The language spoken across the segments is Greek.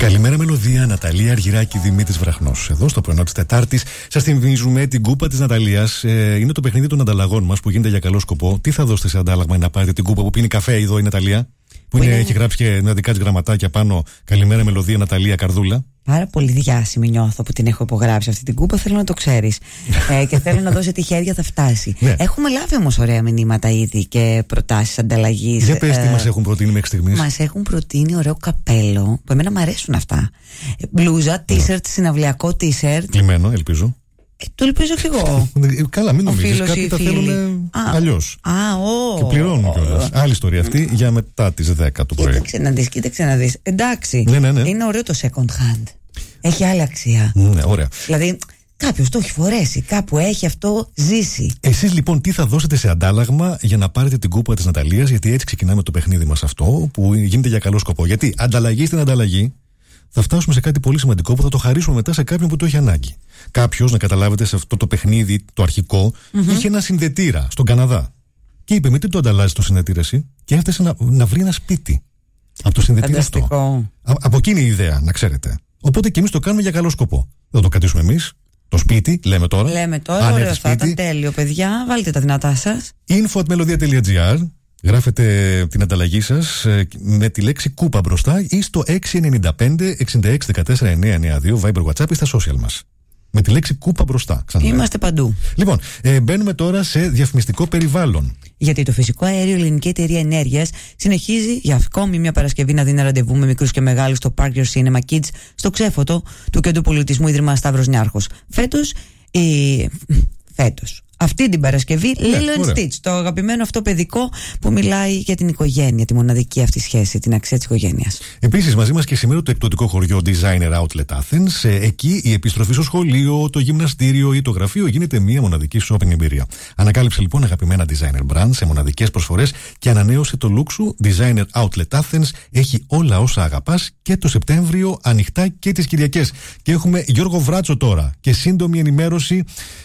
Καλημέρα Μελωδία, Ναταλία Αργυράκη, Δημήτρης Βραχνός. Εδώ στο πρωινό της Τετάρτης σας θυμίζουμε την κούπα της Ναταλίας. Είναι το παιχνίδι των ανταλλαγών μας που γίνεται για καλό σκοπό. Τι θα δώσετε σε αντάλλαγμα να πάρετε την κούπα που πίνει καφέ εδώ η Ναταλία? Που έχει γράψει και ένα δικά της γραμματάκια πάνω. Καλημέρα Μελωδία, Ναταλία Καρδούλα. Πάρα πολύ διάσημη νιώθω που την έχω υπογράψει αυτή την κούπα. Θέλω να το ξέρεις. Και θέλω να δω σε τι χέρια θα φτάσει. Ναι. Έχουμε λάβει όμως ωραία μηνύματα ήδη και προτάσεις ανταλλαγής. Για πες τι μας έχουν προτείνει μέχρι στιγμής. Μας έχουν προτείνει ωραίο καπέλο που εμένα μου αρέσουν αυτά. Μπλούζα, t-shirt, συναυλιακό t-shirt. Κλειμένο, ελπίζω. Το ελπίζω κι εγώ. Καλά, μην νομίζεις. Κάποιοι τα θέλουν αλλιώς. Και πληρώνουν κιόλας. Άλλη ιστορία αυτή για μετά τις 10 το πρωί. Κοίταξε να δεις. Εντάξει. Ναι. Είναι ωραίο το second hand. Έχει άλλη αξία. Ναι, ωραία. Δηλαδή, κάποιος το έχει φορέσει, κάπου έχει αυτό ζήσει. Εσείς λοιπόν τι θα δώσετε σε αντάλλαγμα για να πάρετε την κούπα της Ναταλίας? Γιατί έτσι ξεκινάμε το παιχνίδι μας αυτό που γίνεται για καλό σκοπό. Γιατί ανταλλαγή στην ανταλλαγή θα φτάσουμε σε κάτι πολύ σημαντικό που θα το χαρίσουμε μετά σε κάποιον που το έχει ανάγκη. Κάποιος, να καταλάβετε, σε αυτό το παιχνίδι, το αρχικό, είχε ένα συνδετήρα στον Καναδά. Και είπε: με τι το ανταλλάσσει το συνδετήρα εσύ? Και έφτασε να βρει ένα σπίτι από το συνδετήρα αυτό. Από εκείνη η ιδέα, να ξέρετε. Οπότε και εμείς το κάνουμε για καλό σκοπό. Δεν το κρατήσουμε εμείς. Το σπίτι, λέμε τώρα. Ωραίο, θα ήταν τέλειο, παιδιά. Βάλτε τα δυνατά σας. info@melodia.gr. Γράφετε την ανταλλαγή σας με τη λέξη κούπα μπροστά ή στο 695 66 14 992 Viber WhatsApp ή στα social μας. Με τη λέξη κούπα μπροστά. Είμαστε παντού. Λοιπόν, μπαίνουμε τώρα σε διαφημιστικό περιβάλλον. Γιατί το φυσικό αέριο Ελληνική Εταιρεία Ενέργειας συνεχίζει για ακόμη μια Παρασκευή να δίνει ραντεβού με μικρούς και μεγάλους στο Park Your Cinema Kids στο Ξέφωτο του Κέντρου Πολιτισμού Ίδρυμα Σταύρος Νιάρχος. Φέτος. Αυτή την Παρασκευή, Lilo & Stitch, το αγαπημένο αυτό παιδικό που μιλάει για την οικογένεια, τη μοναδική αυτή σχέση, την αξία της οικογένειας. Επίσης, μαζί μας και σήμερα το εκπτωτικό χωριό Designer Outlet Athens. Εκεί η επιστροφή στο σχολείο, το γυμναστήριο ή το γραφείο γίνεται μια μοναδική shopping εμπειρία. Ανακάλυψε λοιπόν αγαπημένα designer brands σε μοναδικές προσφορές και ανανέωσε το look σου. Designer Outlet Athens έχει όλα όσα αγαπάς και το Σεπτέμβριο ανοιχτά και τις Κυριακές. Και έχουμε Γιώργο Βράτσο τώρα και σύντομη ενημέρωση.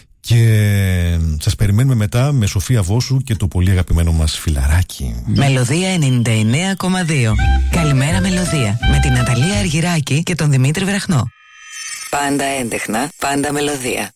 Και σας περιμένουμε μετά με Σοφία Βόσου και το πολύ αγαπημένο μας φιλαράκι. Μελωδία 99,2. Καλημέρα Μελωδία. Με την Ναταλία Αργυράκη και τον Δημήτρη Βραχνό. Πάντα έντεχνα, πάντα μελωδία.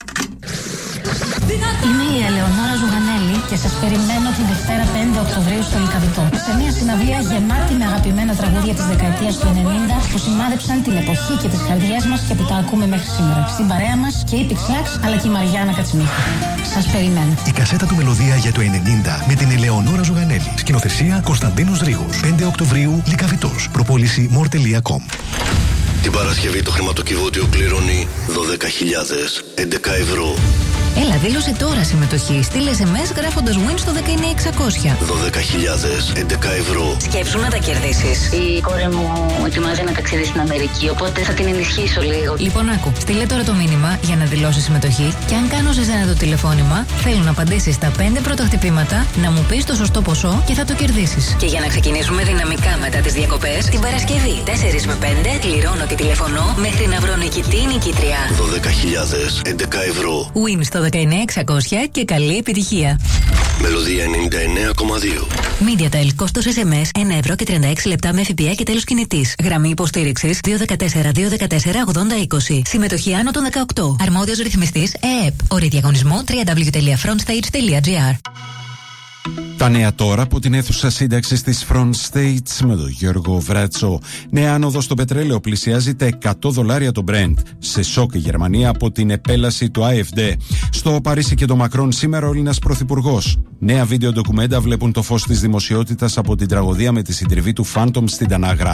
Είμαι η Ελεονόρα Ζουγανέλη και σας περιμένω τη Δευτέρα 5 Οκτωβρίου στο Λυκαβητό. Σε μια συναυλία γεμάτη με αγαπημένα τραγούδια της δεκαετίας του 90 που σημάδεψαν την εποχή και τις καρδιές μας και που τα ακούμε μέχρι σήμερα. Στην παρέα μας και η Pixlax αλλά και η Μαριάννα Κατσιμίχη. Σας περιμένω. Η κασέτα του Μελωδία για το 90 με την Ελεονόρα Ζουγανέλη. Σκηνοθεσία Κωνσταντίνος Ρήγος. 5 Οκτωβρίου Λυκαβητός. Προπόληση more.com. Την Παρασκευή το χρηματοκιβώτιο πληρώνει 12.000 11 ευρώ. Έλα, δήλωσε τώρα συμμετοχή. Στείλε SMS γράφοντας win στο 19600. 12.000 11 ευρώ. Σκέψου να τα κερδίσεις. Η κόρη μου ετοιμάζει να ταξιδίσει στην Αμερική, οπότε θα την ενισχύσω λίγο. Λοιπόν, άκου. Στείλε τώρα το μήνυμα για να δηλώσεις συμμετοχή και αν κάνω σε σένα το τηλεφώνημα, θέλω να απαντήσεις τα 5 πρώτα χτυπήματα, να μου πεις το σωστό ποσό και θα το κερδίσεις. Και για να ξεκινήσουμε δυναμικά μετά τις διακοπές, την Παρασκευή 4 με 5 κληρώνω και τηλεφωνώ μέχρι να βρω νικητή ή νικήτρια. 12.000 11 ευρώ. Win στο 19600 και καλή επιτυχία. Μελωδία 99,2. MediaTel, κόστος SMS 1 ευρώ και 36 λεπτά με ΦΠΑ και τέλος κινητής. Γραμμή υποστήριξης 214-214-8020. Συμμετοχή άνω των 18. Αρμόδιος ρυθμιστής ΕΕΠ. Όροι διαγωνισμού www.frontstage.gr. Τα νέα τώρα από την αίθουσα σύνταξης της Front States με τον Γιώργο Βράτσο. Νέα άνοδο στο πετρέλαιο πλησιάζει τα $100 το Brent. Σε σοκ η Γερμανία από την επέλαση του AfD. Στο Παρίσι και το Μακρόν σήμερα ο Έλληνας πρωθυπουργός. Νέα βίντεο ντοκουμέντα βλέπουν το φως της δημοσιότητας από την τραγωδία με τη συντριβή του Phantom στην Τανάγρα.